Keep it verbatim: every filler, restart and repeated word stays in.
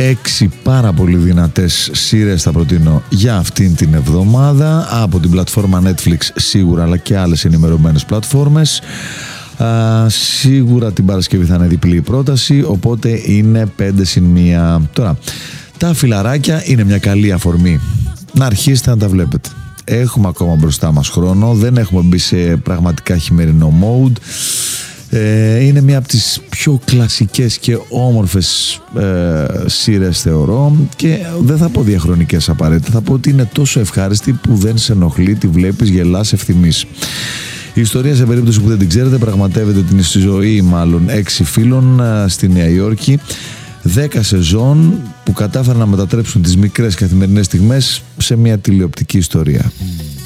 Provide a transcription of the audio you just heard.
Έξι πάρα πολύ δυνατές σειρές θα προτείνω για αυτήν την εβδομάδα από την πλατφόρμα Netflix σίγουρα, αλλά και άλλες ενημερωμένες πλατφόρμες. Α, σίγουρα την Παρασκευή θα είναι διπλή η πρόταση, οπότε είναι πέντε συν μία. Τώρα, τα φιλαράκια είναι μια καλή αφορμή να αρχίσετε να τα βλέπετε. Έχουμε ακόμα μπροστά μας χρόνο, δεν έχουμε μπει σε πραγματικά χειμερινό mode. Ε, είναι μια από τις πιο κλασικές και όμορφες ε, σειρές θεωρώ, και δεν θα πω διαχρονικές απαραίτητα, θα πω ότι είναι τόσο ευχάριστη που δεν σε ενοχλεί, τη βλέπεις, γελάς, ευθυμείς. Η ιστορία, σε περίπτωση που δεν την ξέρετε, πραγματεύεται την ζωή μάλλον έξι φίλων στη Νέα Υόρκη, δέκα σεζόν που κατάφεραν να μετατρέψουν τις μικρές καθημερινές στιγμές σε μια τηλεοπτική ιστορία.